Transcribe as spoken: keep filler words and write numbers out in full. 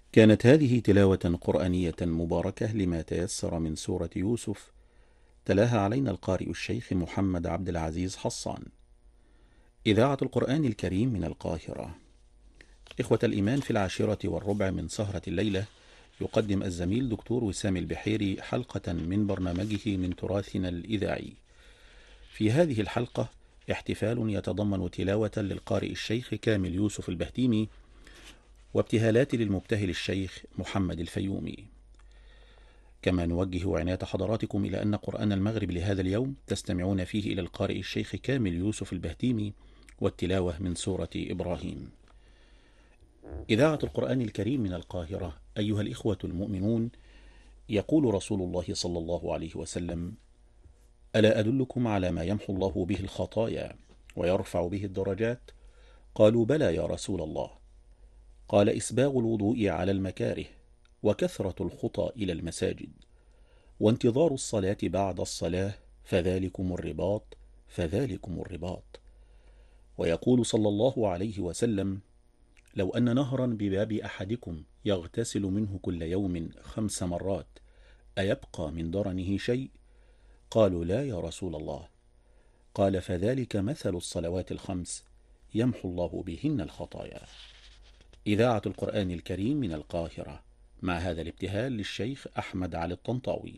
كانت هذه تلاوة قرآنية مباركة لما تيسر من سورة يوسف، تلاها علينا القارئ الشيخ محمد عبد العزيز حصان. إذاعة القرآن الكريم من القاهرة. إخوة الإيمان، في العاشرة والربع من سهرة الليلة يقدم الزميل دكتور وسام البحيري حلقة من برنامجه من تراثنا الإذاعي. في هذه الحلقة احتفال يتضمن تلاوة للقارئ الشيخ كامل يوسف البهتيمي، وابتهالات للمبتهل الشيخ محمد الفيومي. كما نوجه عناية حضراتكم إلى أن قرآن المغرب لهذا اليوم تستمعون فيه إلى القارئ الشيخ كامل يوسف البهتيمي والتلاوة من سورة إبراهيم. إذاعة القرآن الكريم من القاهرة. أيها الإخوة المؤمنون، يقول رسول الله صلى الله عليه وسلم: ألا أدلكم على ما يمحو الله به الخطايا ويرفع به الدرجات؟ قالوا: بلى يا رسول الله. قال: إسباغ الوضوء على المكاره، وكثرة الخطى إلى المساجد، وانتظار الصلاة بعد الصلاة، فذلكم الرباط فذلكم الرباط. ويقول صلى الله عليه وسلم: لو أن نهرا بباب أحدكم يغتسل منه كل يوم خمس مرات أيبقى من درنه شيء؟ قالوا: لا يا رسول الله. قال: فذلك مثل الصلوات الخمس يمحو الله بهن الخطايا. إذاعة القرآن الكريم من القاهرة، مع هذا الابتهال للشيخ أحمد علي الطنطاوي.